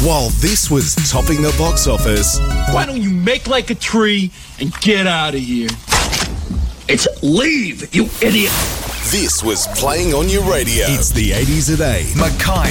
While this was topping the box office, Why don't you make like a tree and get out of here? It's leave, you idiot. this was playing on your radio. It's the 80s at 8. Mackay